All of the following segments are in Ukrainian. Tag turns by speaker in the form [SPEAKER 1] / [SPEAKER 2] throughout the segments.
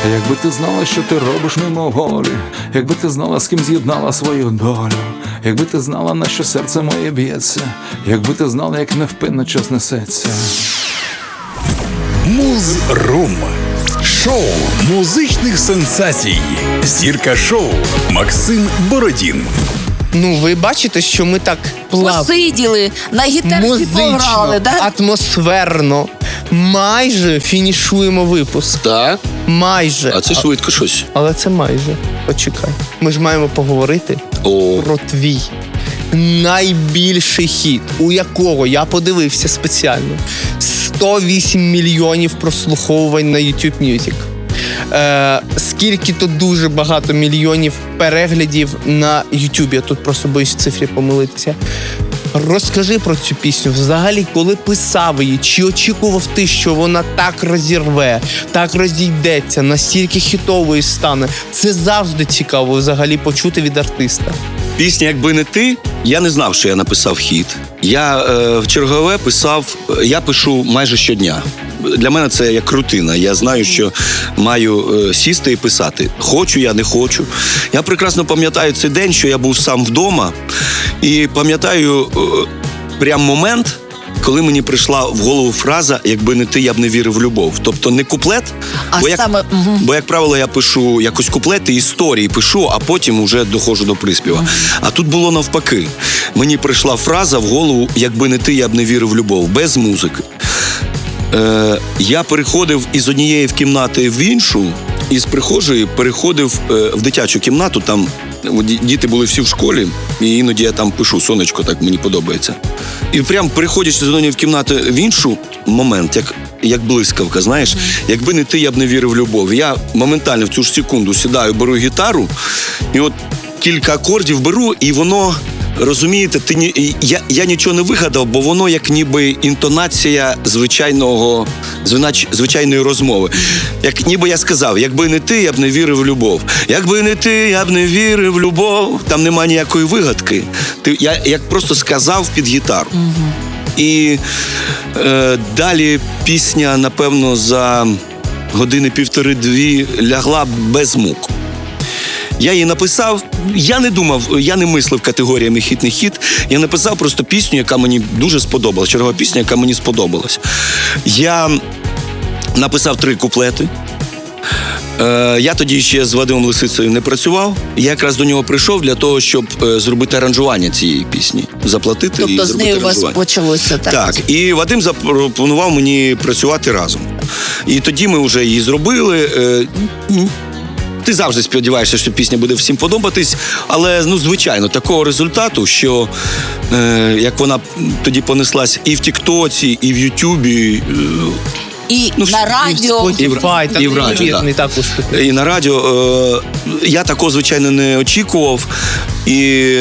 [SPEAKER 1] Якби ти знала, що ти робиш мимоволі, якби ти знала, з ким з'єднала свою долю, якби ти знала, на що серце моє б'ється, якби ти знала, як невпинно час несеться.
[SPEAKER 2] Муз-рум. Шоу музичних сенсацій. Зірка шоу Максим Бородін.
[SPEAKER 3] Ну, ви бачите, що ми так
[SPEAKER 4] Посиділи, на гітарці пограли, да?
[SPEAKER 3] атмосферно. Майже фінішуємо випуск.
[SPEAKER 5] Так?
[SPEAKER 3] Майже.
[SPEAKER 5] А це швидко щось.
[SPEAKER 3] Але це майже. Почекай. Ми ж маємо поговорити про твій найбільший хіт, у якого, я подивився спеціально, 108 мільйонів прослуховувань на YouTube Music. Скільки-то дуже багато мільйонів переглядів на YouTube. Я тут просто боюсь в цифрі помилитися. Розкажи про цю пісню. Взагалі, коли писав її, чи очікував ти, що вона так розірве, так розійдеться, настільки хітовою стане? Це завжди цікаво взагалі почути від артиста.
[SPEAKER 5] Пісня «Якби не ти», я не знав, що я написав хіт. Я в чергове я пишу майже щодня. Для мене це як рутина. Я знаю, що маю сісти і писати. Хочу я, не хочу. Я прекрасно пам'ятаю цей день, що я був сам вдома. І пам'ятаю прям момент, коли мені прийшла в голову фраза «Якби не ти, я б не вірив в любов». Тобто не куплет, бо, як правило, я пишу якось куплети, історії пишу, а потім вже доходжу до приспіва. А тут було навпаки. Мені прийшла фраза в голову «Якби не ти, я б не вірив в любов», без музики. Я переходив із однієї кімнати в іншу, із прихожої переходив в дитячу кімнату, там діти були всі в школі, і іноді я там пишу, сонечко, так мені подобається. І прям переходячи з однієї кімнати в іншу, момент, як блискавка, знаєш, якби не ти, я б не вірив в любов. Я моментально в цю ж секунду сідаю, беру гітару, і от кілька акордів беру, і воно... Розумієте, я нічого не вигадав, бо воно як ніби інтонація звичайної розмови. Як ніби я сказав, якби не ти, я б не вірив в любов. Якби не ти, я б не вірив в любов. Там нема ніякої вигадки. Я як просто сказав під гітару. І далі пісня, напевно, за години півтори-дві лягла без мук. Я її написав, я не думав, я не мислив категоріями хіт, не хіт. Я написав просто пісню, яка мені дуже сподобалась, чергова пісня, яка мені сподобалась. Я написав 3 куплети. Я тоді ще з Вадимом Лисицею не працював. Я якраз до нього прийшов для того, щоб зробити аранжування цієї пісні. Заплатити і зробити аранжування.
[SPEAKER 4] Тобто з нею у вас почалося, так?
[SPEAKER 5] Так, і Вадим запропонував мені працювати разом. І тоді ми вже її зробили. Ти завжди сподіваєшся, що пісня буде всім подобатись, але, звичайно, такого результату, що як вона тоді понеслась і в Тіктоці, і в Ютубі,
[SPEAKER 4] і на радіо,
[SPEAKER 5] і в радіо,
[SPEAKER 3] не так успішно.
[SPEAKER 5] І на радіо. Я такого, звичайно, не очікував. І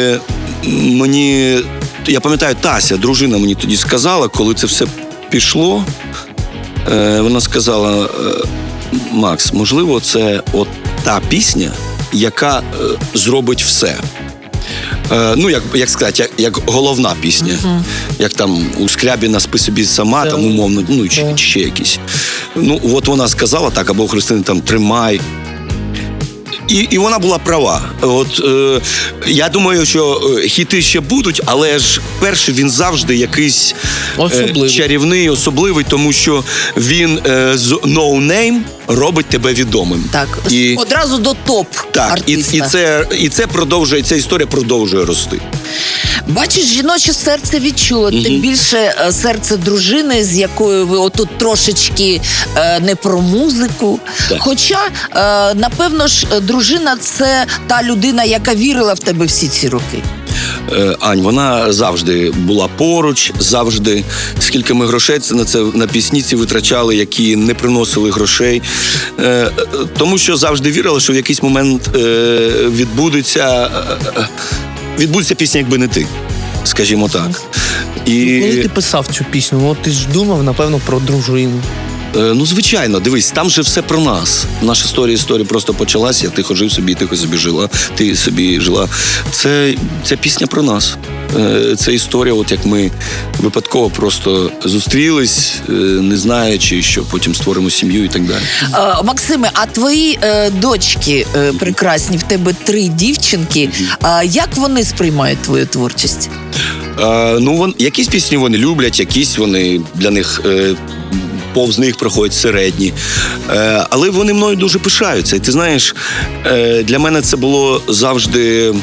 [SPEAKER 5] я пам'ятаю, Тася, дружина, мені тоді сказала, коли це все пішло, вона сказала: Макс, можливо, це от та пісня, яка зробить все. Як сказати, як головна пісня. Як там у Скрябіна «Спи собі сама», там умовно, чи ще якісь. От вона сказала так, або у Христини там «Тримай». І вона була права. Я думаю, що хіти ще будуть, але ж перший він завжди якийсь чарівний, особливий, тому що він з «No Name» робить тебе відомим.
[SPEAKER 4] Так, одразу до топ-артиста.
[SPEAKER 5] Так, і це продовжує, ця історія продовжує рости.
[SPEAKER 4] Бачиш, жіноче серце відчуло, тим більше серце дружини, з якою ви отут трошечки не про музику. Так. Хоча, напевно ж, дружина – це та людина, яка вірила в тебе всі ці роки.
[SPEAKER 5] Ань, вона завжди була поруч, завжди. Скільки ми грошей на пісні ці витрачали, які не приносили грошей. Тому що завжди вірила, що в якийсь момент відбудеться пісня «Якби не ти», скажімо так.
[SPEAKER 3] Коли ти писав цю пісню, ти ж думав, напевно, про дружину.
[SPEAKER 5] Ну, звичайно, дивись, там же все про нас. Наша історія просто почалася, я тихо жив собі, тихо собі жила, ти собі жила. Це пісня про нас. Це історія, от як ми випадково просто зустрілись, не знаючи, що потім створимо сім'ю і так далі.
[SPEAKER 4] Максиме, а твої дочки прекрасні, в тебе 3 дівчинки, як вони сприймають твою творчість?
[SPEAKER 5] Ну, якісь пісні вони люблять, якісь вони для них повз них проходять середні. Але вони мною дуже пишаються. І ти знаєш, для мене це було завжди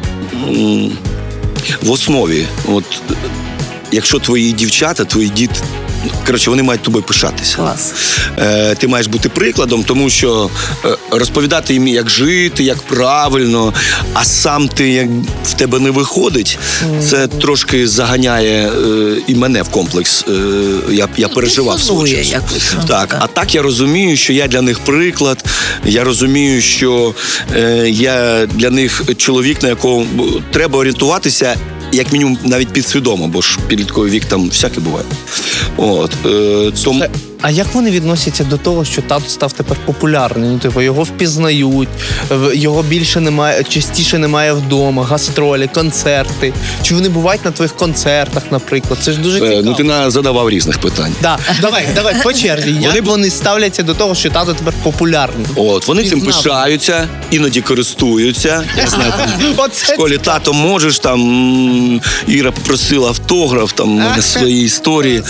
[SPEAKER 5] в основі. От, якщо твої дівчата, твої діти, коротше, вони мають тобою пишатися.
[SPEAKER 4] Клас.
[SPEAKER 5] Ти маєш бути прикладом, тому що розповідати їм, як жити, як правильно, а сам ти, як в тебе не виходить, це трошки заганяє і мене в комплекс. Я переживав свого часу. Так, а так я розумію, що я для них приклад, я розумію, що я для них чоловік, на якого треба орієнтуватися, як мінімум навіть підсвідомо, бо ж підлітковий вік там всяке буває. От, тому...
[SPEAKER 3] А як вони відносяться до того, що тато став тепер популярним? Ну, типу, його впізнають, його більше немає, частіше немає вдома, гастролі, концерти. Чи вони бувають на твоїх концертах, наприклад? Це ж дуже цікаво.
[SPEAKER 5] Ну, ти задавав різних питань.
[SPEAKER 3] Да. Давай, по черзі. Як вони ставляться до того, що тато тепер популярний?
[SPEAKER 5] От, вони цим пишаються, іноді користуються. Я знаю, там, в школі тато можеш, там Іра попросила автограф, там на свої історії.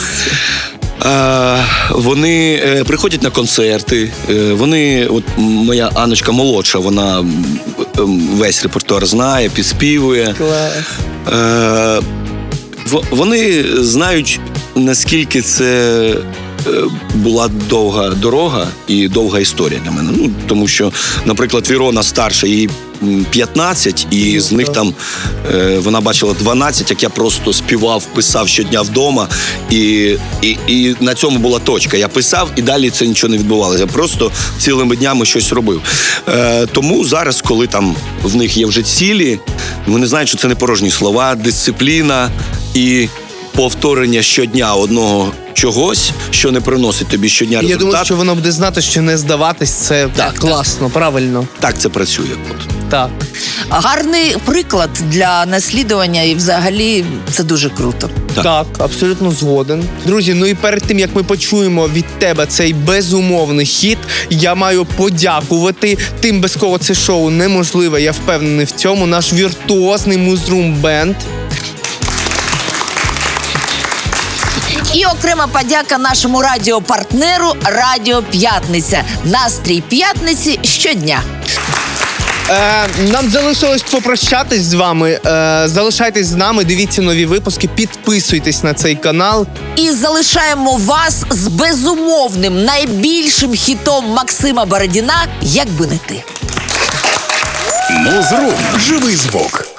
[SPEAKER 5] Вони приходять на концерти, вони, от моя Анночка молодша, вона весь репертуар знає, підспівує.
[SPEAKER 3] Клас.
[SPEAKER 5] Вони знають, наскільки це була довга дорога і довга історія для мене. Ну, тому що, наприклад, Вірона старша, їй 15, і з них там вона бачила 12, як я просто співав, писав щодня вдома, і на цьому була точка. Я писав, і далі це нічого не відбувалося. Я просто цілими днями щось робив. Тому зараз, коли там в них є вже цілі, вони знають, що це не порожні слова, дисципліна і повторення щодня одного чогось, що не приносить тобі щодня результат.
[SPEAKER 3] Я думаю, що воно буде знати, що не здаватись, це
[SPEAKER 5] Так,
[SPEAKER 3] класно, правильно.
[SPEAKER 5] Так це працює. От.
[SPEAKER 3] Так.
[SPEAKER 4] Гарний приклад для наслідування, і взагалі це дуже круто.
[SPEAKER 3] Так, абсолютно згоден. Друзі, ну і перед тим, як ми почуємо від тебе цей безумовний хіт, я маю подякувати тим, без кого це шоу неможливе, я впевнений в цьому, наш віртуозний музрум-бенд.
[SPEAKER 4] І окрема подяка нашому радіопартнеру Радіо П'ятниця. Настрій п'ятниці щодня.
[SPEAKER 3] Нам залишилось попрощатись з вами. Залишайтесь з нами, дивіться нові випуски, підписуйтесь на цей канал.
[SPEAKER 4] І залишаємо вас з безумовним найбільшим хітом Максима Бородіна «Як би не ти».
[SPEAKER 2] Музрум. Живий звук.